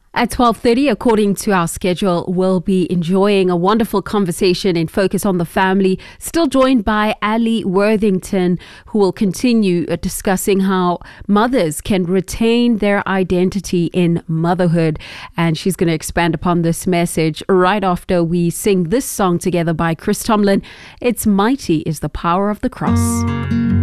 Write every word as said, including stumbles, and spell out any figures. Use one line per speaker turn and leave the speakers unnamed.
At twelve thirty, according to our schedule, we'll be enjoying a wonderful conversation in Focus on the Family, still joined by Ali Worthington, who will continue discussing how mothers can retain their identity in motherhood. And she's going to expand upon this message right after we sing this song together by Chris Tomlin. It's Mighty is the Power of the Cross.